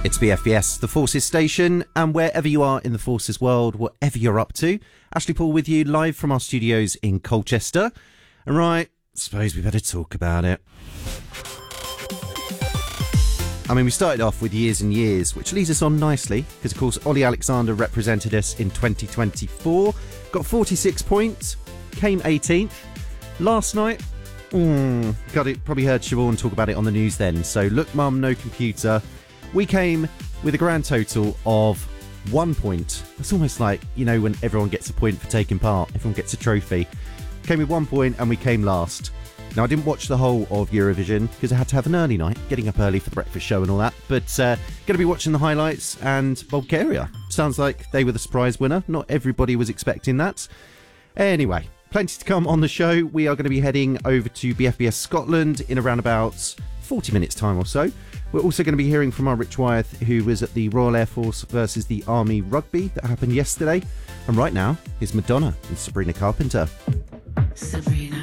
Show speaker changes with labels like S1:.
S1: It's BFBS, the Forces station, and wherever you are in the Forces world, whatever you're up to, Ashley Paul with you live from our studios in Colchester. And right, suppose we better talk about it. I mean, we started off with Years and Years, which leads us on nicely, because of course Ollie Alexander represented us in 2024, got 46 points, came 18th. Last night, probably heard Siobhan talk about it on the news then, so look mum, no computer. We came with a grand total of 1 point. It's almost like, you know, when everyone gets a point for taking part, everyone gets a trophy. Came with 1 point and we came last. Now, I didn't watch the whole of Eurovision because I had to have an early night, getting up early for the breakfast show and all that. But going to be watching the highlights, and Bulgaria sounds like they were the surprise winner. Not everybody was expecting that. Anyway, plenty to come on the show. We are going to be heading over to BFBS Scotland in around about 40 minutes time or so. We're also going to be hearing from our Rich Wyeth, who was at the Royal Air Force versus the Army Rugby that happened yesterday. And right now, here's Madonna and Sabrina Carpenter.
S2: Sabrina.